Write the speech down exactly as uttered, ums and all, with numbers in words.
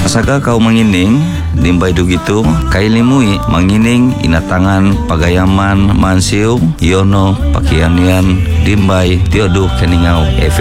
Asaga kau mangining dimbay dugito kailimui mangining inatangan pagayaman mansiu yono pakianian dimbay tiodo kaningau